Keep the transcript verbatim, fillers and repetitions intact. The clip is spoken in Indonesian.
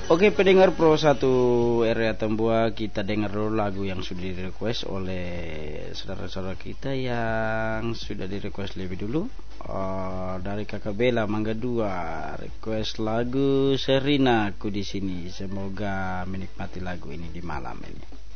Oke, pendengar Pro satu area Tambua, kita dengar dulu lagu yang sudah di request oleh saudara-saudara kita yang sudah di request lebih dulu. Uh, dari Kakak Bella Mangga dua request lagu Serina Aku di sini. Semoga menikmati lagu ini di malam ini.